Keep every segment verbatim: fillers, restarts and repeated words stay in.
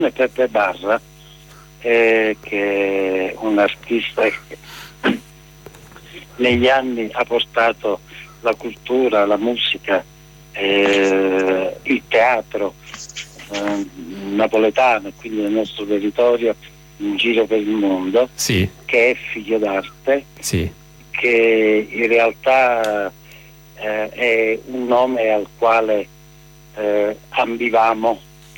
Peppe Barra, eh, che è un artista che negli anni ha portato la cultura, la musica, eh, il teatro eh, napoletano, quindi nel nostro territorio, in giro per il mondo, sì. che è figlio d'arte, sì. che in realtà eh, è un nome al quale eh, ambivamo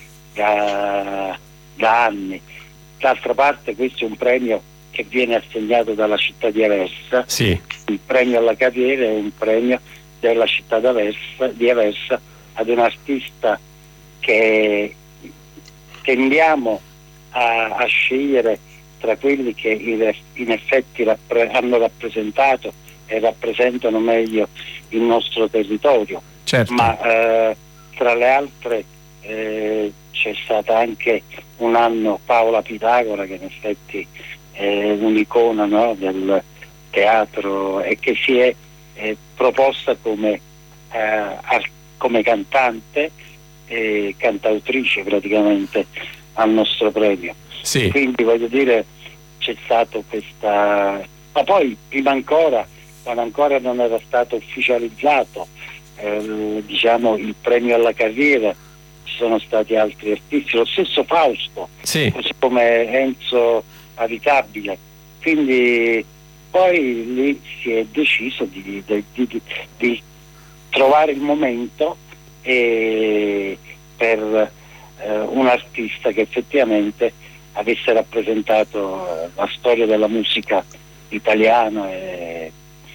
da, da anni. D'altra parte questo è un premio che viene assegnato dalla città di Aversa. Sì. Il premio alla carriera è un premio della città d'Aversa, di Aversa ad un artista che tendiamo a, a scegliere tra quelli che in, in effetti rappre, hanno rappresentato e rappresentano meglio il nostro territorio. Certo. Ma eh, tra le altre eh, c'è stata anche un anno Paola Pitagora, che in effetti è un'icona, no, del teatro e che si è eh, proposta come, eh, ar- come cantante e cantautrice praticamente al nostro premio. Sì. Quindi voglio dire, c'è stato questa, ma poi prima ancora, quando ancora non era stato ufficializzato eh, diciamo il premio alla carriera, ci sono stati altri artisti, lo stesso Fausto, sì. così come Enzo Avitabile. Quindi poi lì si è deciso di, di, di, di trovare il momento e per eh, un artista che effettivamente avesse rappresentato la storia della musica italiana, e,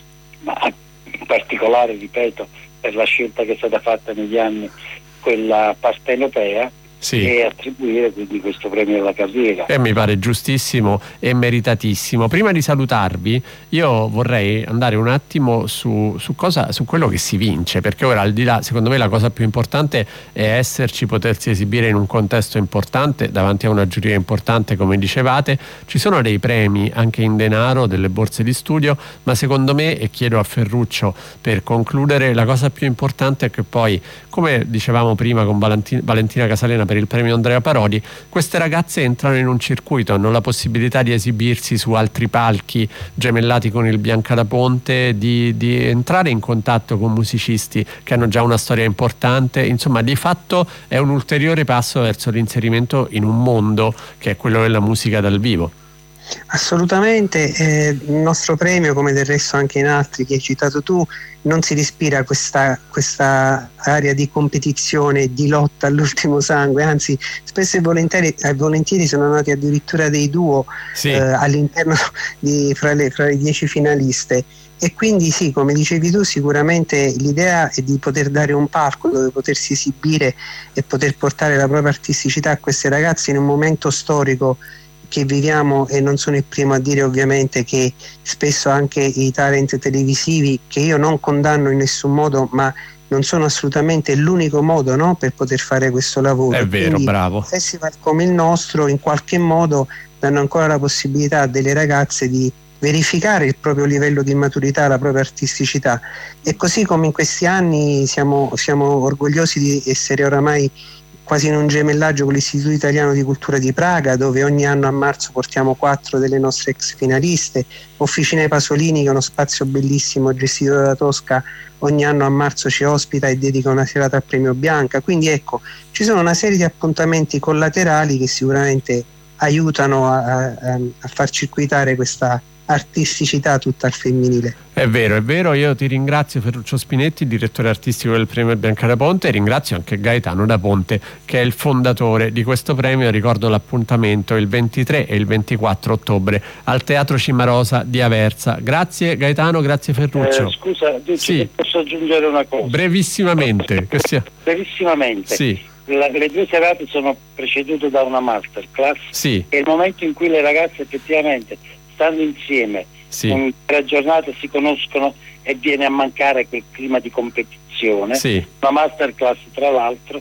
ma in particolare, ripeto, per la scelta che è stata fatta negli anni, quella partenopea, sì. e attribuire quindi questo premio alla carriera. E mi pare giustissimo e meritatissimo. Prima di salutarvi, io vorrei andare un attimo su, su cosa, su quello che si vince, perché ora, al di là, secondo me la cosa più importante è esserci, potersi esibire in un contesto importante davanti a una giuria importante, come dicevate. Ci sono dei premi anche in denaro, delle borse di studio, ma secondo me, e chiedo a Ferruccio per concludere, la cosa più importante è che poi, come dicevamo prima con Valentina, Valentina Casalena per il premio Andrea Parodi, queste ragazze entrano in un circuito, hanno la possibilità di esibirsi su altri palchi gemellati con il Bianca da Ponte, di, di entrare in contatto con musicisti che hanno già una storia importante. Insomma, di fatto è un ulteriore passo verso l'inserimento in un mondo che è quello della musica dal vivo. Assolutamente, eh, il nostro premio, come del resto anche in altri che hai citato tu, non si respira questa, questa area di competizione, di lotta all'ultimo sangue, anzi spesso e volentieri, eh, volentieri sono nati addirittura dei duo sì. eh, all'interno di, fra, le, fra le dieci finaliste. E quindi sì, come dicevi tu, sicuramente l'idea è di poter dare un palco dove potersi esibire e poter portare la propria artisticità a queste ragazze in un momento storico che viviamo, e non sono il primo a dire ovviamente che spesso anche i talent televisivi, che io non condanno in nessun modo, ma non sono assolutamente l'unico modo, no, per poter fare questo lavoro. È vero, quindi bravo. festival come il nostro in qualche modo danno ancora la possibilità a delle ragazze di verificare il proprio livello di maturità, la propria artisticità, e così come in questi anni siamo, siamo orgogliosi di essere oramai quasi in un gemellaggio con l'Istituto Italiano di Cultura di Praga, dove ogni anno a marzo portiamo quattro delle nostre ex finaliste. Officine Pasolini, che è uno spazio bellissimo gestito da Tosca, ogni anno a marzo ci ospita e dedica una serata al premio Bianca. Quindi ecco, ci sono una serie di appuntamenti collaterali che sicuramente aiutano a, a, a far circuitare questa artisticità tutta al femminile. È vero, è vero. Io ti ringrazio, Ferruccio Spinetti, direttore artistico del premio Bianca da Ponte, e ringrazio anche Gaetano da Ponte, che è il fondatore di questo premio. Ricordo l'appuntamento il ventitré e il ventiquattro ottobre al Teatro Cimarosa di Aversa. Grazie Gaetano, grazie Ferruccio. Eh, scusa, sì. posso aggiungere una cosa? Brevissimamente. Che sia... Brevissimamente. Sì. La, le due serate sono precedute da una masterclass. Sì. È il momento in cui le ragazze effettivamente, stando insieme, sì. in tre giornate, si conoscono e viene a mancare quel clima di competizione. Sì. Una masterclass, tra l'altro,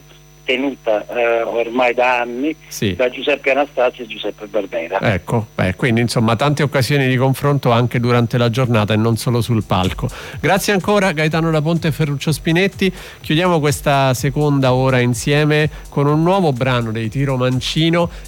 tenuta eh, ormai da anni sì. da Giuseppe Anastasio e Giuseppe Barbera. Ecco, beh, quindi insomma tante occasioni di confronto anche durante la giornata e non solo sul palco. Grazie ancora Gaetano da Ponte e Ferruccio Spinetti. Chiudiamo questa seconda ora insieme con un nuovo brano dei Tiro Mancino